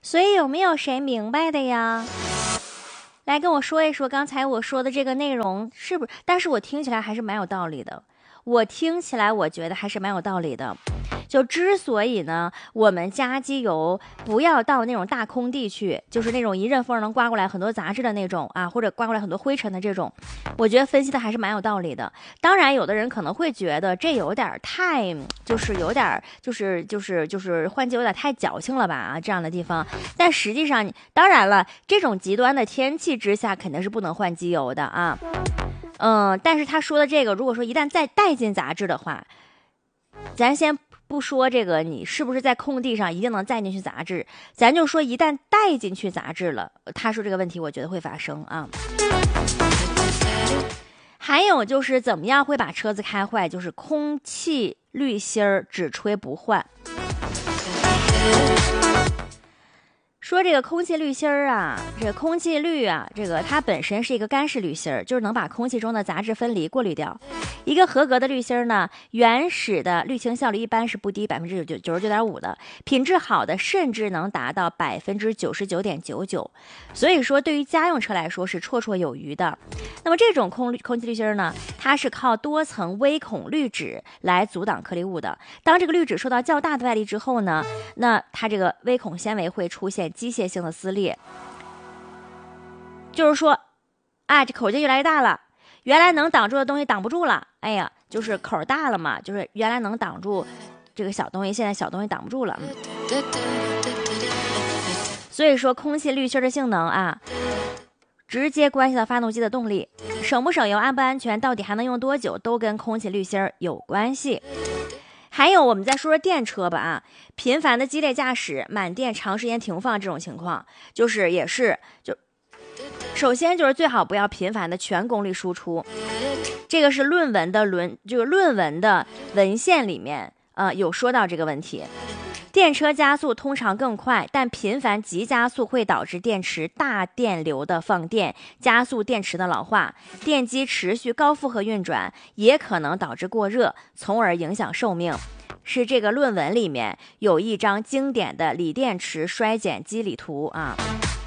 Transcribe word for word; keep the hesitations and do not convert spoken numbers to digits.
所以有没有谁明白的呀？来跟我说一说刚才我说的这个内容是不是？但是我听起来还是蛮有道理的。我听起来我觉得还是蛮有道理的。就之所以呢，我们加机油不要到那种大空地去，就是那种一阵风能刮过来很多杂质的那种啊，或者刮过来很多灰尘的这种，我觉得分析的还是蛮有道理的。当然，有的人可能会觉得这有点太，就是有点就是就是就是换季有点太矫情了吧啊，这样的地方。但实际上，当然了，这种极端的天气之下肯定是不能换机油的啊。嗯，但是他说的这个，如果说一旦再带进杂质的话，咱先不说这个你是不是在空地上一定能带进去杂质，咱就说一旦带进去杂质了，他说这个问题我觉得会发生啊。还有就是怎么样会把车子开坏，就是空气滤芯儿只吹不换。说这个空气滤芯儿啊，这个空气滤啊，这个它本身是一个干式滤芯儿，就是能把空气中的杂质分离过滤掉。一个合格的滤芯儿呢，原始的滤清效率一般是不低百分之九九十九点五的，品质好的甚至能达到百分之九十九点九九。所以说，对于家用车来说是绰绰有余的。那么这种空空气滤芯儿呢，它是靠多层微孔滤纸来阻挡颗粒物的。当这个滤纸受到较大的外力之后呢，那它这个微孔纤维会出现机械性的撕裂，就是说，啊，这口径越来越大了，原来能挡住的东西挡不住了，哎呀，就是口大了嘛，就是原来能挡住这个小东西，现在小东西挡不住了。所以说，空气滤芯的性能啊，直接关系到发动机的动力，省不省油、安不安全，到底还能用多久，都跟空气滤芯有关系。还有，我们再说说电车吧啊，频繁的激烈驾驶、满电长时间停放这种情况，就是也是就，首先就是最好不要频繁的全功率输出，这个是论文的论这个论文的文献里面呃有说到这个问题。电车加速通常更快，但频繁急加速会导致电池大电流的放电，加速电池的老化。电机持续高负荷运转，也可能导致过热，从而影响寿命。是这个论文里面有一张经典的锂电池衰减机理图啊。